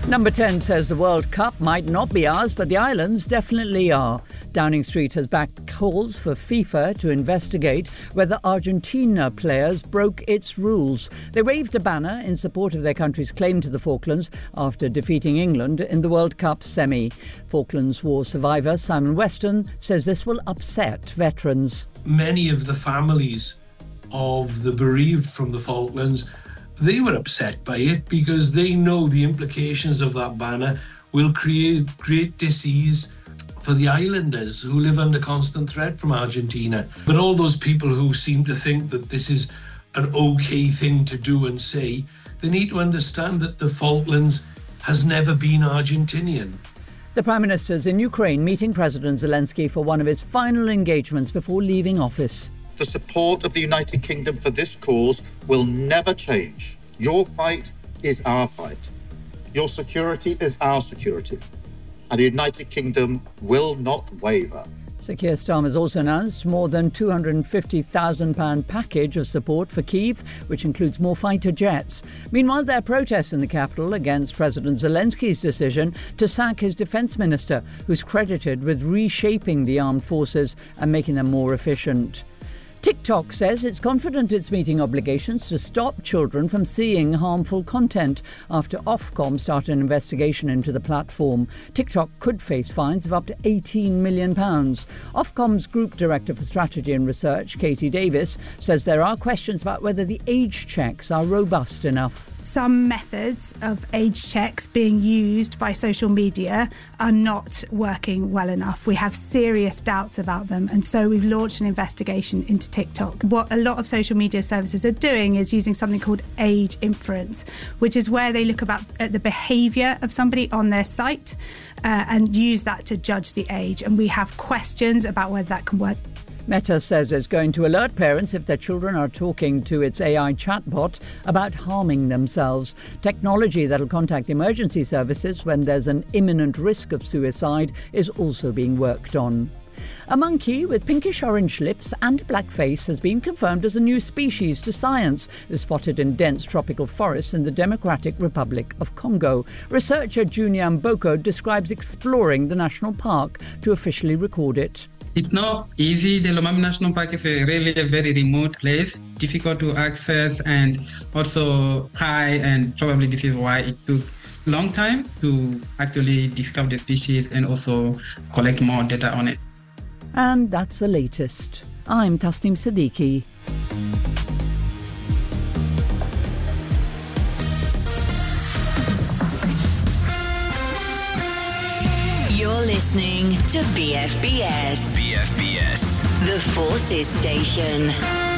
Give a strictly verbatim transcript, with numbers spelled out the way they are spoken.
Number ten says the World Cup might not be ours, but the islands definitely are. Downing Street has backed calls for FIFA to investigate whether Argentina players broke its rules. They waved a banner in support of their country's claim to the Falklands after defeating England in the World Cup semi. Falklands War survivor Simon Weston says this will upset veterans. Many of the families of the bereaved from the Falklands, they were upset by it because they know the implications of that banner will create great dis-ease for the islanders who live under constant threat from Argentina. But all those people who seem to think that this is an okay thing to do and say, they need to understand that the Falklands has never been Argentinian. The Prime Minister's in Ukraine meeting President Zelensky for one of his final engagements before leaving office. The support of the United Kingdom for this cause will never change. Your fight is our fight. Your security is our security. And the United Kingdom will not waver. Sir Keir Starmer has also announced more than two hundred fifty thousand pounds package of support for Kyiv, which includes more fighter jets. Meanwhile, there are protests in the capital against President Zelensky's decision to sack his defence minister, who's credited with reshaping the armed forces and making them more efficient. TikTok says it's confident it's meeting obligations to stop children from seeing harmful content after Ofcom started an investigation into the platform. TikTok could face fines of up to eighteen million pounds. Ofcom's Group Director for Strategy and Research, Katie Davis, says there are questions about whether the age checks are robust enough. Some methods of age checks being used by social media are not working well enough. We have serious doubts about them, and so we've launched an investigation into TikTok. What a lot of social media services are doing is using something called age inference, which is where they look about at the behaviour of somebody on their site uh, and use that to judge the age. And we have questions about whether that can work. Meta says it's going to alert parents if their children are talking to its A I chatbot about harming themselves. Technology that'll contact emergency services when there's an imminent risk of suicide is also being worked on. A monkey with pinkish-orange lips and black face has been confirmed as a new species to science. It was spotted in dense tropical forests in the Democratic Republic of Congo. Researcher Junior Mboko describes exploring the national park to officially record it. It's not easy. The Lomami National Park is a really a very remote place, difficult to access and also high, and probably this is why it took a long time to actually discover the species and also collect more data on it. And that's the latest. I'm Tasneem Siddiqui. You're listening to B F B S. B F B S. The Forces Station.